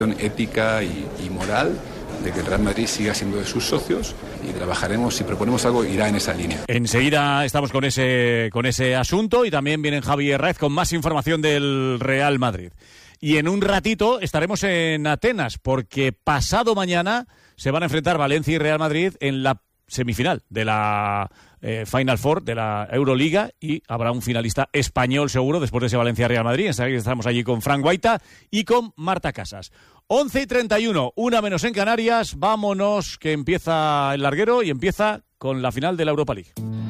ética y moral de que el Real Madrid siga siendo de sus socios, y trabajaremos, si proponemos algo, irá en esa línea. Enseguida estamos con ese asunto, y también viene Javi Herráez con más información del Real Madrid. Y en un ratito estaremos en Atenas, porque pasado mañana se van a enfrentar Valencia y Real Madrid en la semifinal de la Final Four de la Euroliga, y habrá un finalista español seguro después de ese Valencia-Real Madrid. Estamos allí con Frank Guaita y con Marta Casas. 11:31, 1 menos en Canarias. Vámonos, que empieza el larguero y empieza con la final de la Europa League.